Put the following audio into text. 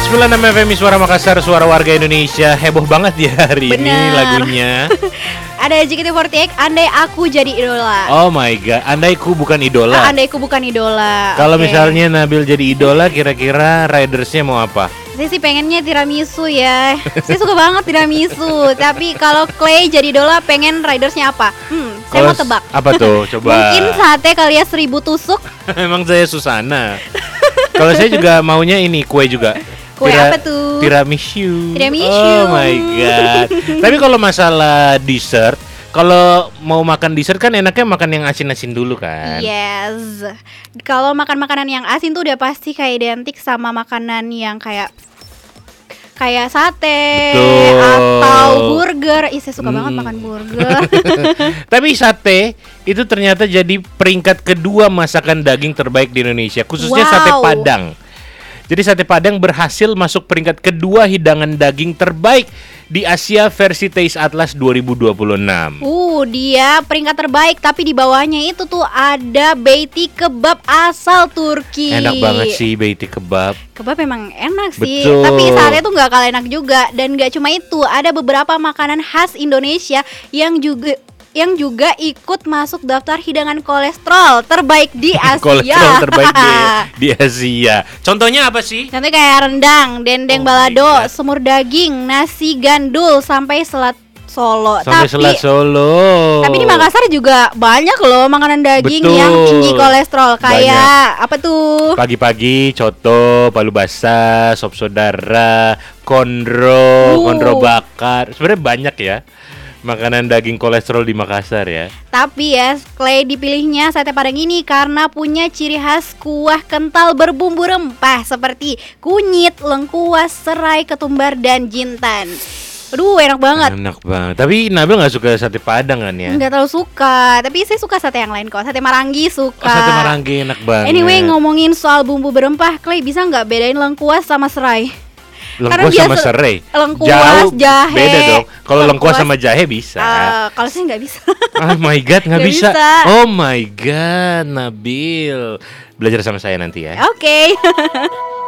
106 FM Suara Makassar, suara warga Indonesia. Heboh banget ya hari ini lagunya. Ada JKT48, Andai Aku Jadi Idola. Oh my god, andaiku bukan idola. Andaiku bukan idola. Kalau Oke. misalnya Nabil jadi idola, kira-kira ridersnya mau apa? Saya sih pengennya tiramisu ya. Saya suka banget tiramisu. Tapi kalau Clay jadi idola, pengen ridersnya apa? Saya mau tebak. Apa tuh? Coba. Mungkin sate kali ya, 1000 tusuk. Emang saya Susana. Kalau saya juga maunya ini kue juga. Kue apa tuh? Tiramisu. Tiramisu. Oh my god. Tapi kalau masalah dessert, kalau mau makan dessert kan enaknya makan yang asin-asin dulu kan. Yes. Kalau makan makanan yang asin tuh udah pasti kayak identik sama makanan yang kayak sate. Betul. Atau burger. Ih, saya suka banget makan burger. Tapi sate itu ternyata jadi peringkat kedua masakan daging terbaik di Indonesia, khususnya sate Wow. Padang. Jadi sate Padang berhasil masuk peringkat kedua hidangan daging terbaik di Asia versi Taste Atlas 2026. Dia peringkat terbaik, tapi di bawahnya itu tuh ada beiti kebab asal Turki. Enak banget sih beiti kebab. Kebab memang enak sih, Betul. tapi sate tuh nggak kalah enak juga. Dan nggak cuma itu, ada beberapa makanan khas Indonesia yang juga ikut masuk daftar hidangan kolesterol terbaik di Asia. Kolesterol terbaik di Asia. Contohnya apa sih? Contohnya kayak rendang, dendeng Oh my balado, God. semur daging, nasi gandul, sampai selat Solo. Sampai selat Solo. Tapi di Makassar juga banyak loh makanan daging Betul. yang tinggi kolesterol. Kayak apa tuh? Pagi-pagi coto, palu basah, sop saudara, kondro bakar. Sebenarnya banyak ya makanan daging kolesterol di Makassar ya. Tapi ya, Clay dipilihnya sate Padang ini karena punya ciri khas kuah kental berbumbu rempah seperti kunyit, lengkuas, serai, ketumbar, dan jintan. Aduh, enak banget. Enak banget. Tapi Nabil nggak suka sate Padang kan ya? Nggak terlalu suka, tapi saya suka sate yang lain kok. Sate Marangi suka. Oh, sate Marangi enak banget. Anyway, ngomongin soal bumbu berempah, Clay bisa nggak bedain lengkuas sama serai? lengkuas karena sama biasa serai. lengkuas, Jauh, jahe. beda dong. Kalau lengkuas Lengkuas, sama jahe bisa. Kalau saya nggak bisa. Oh my god, nggak Nggak bisa. bisa. Oh my god, Nabil. Belajar sama saya nanti ya. Oke.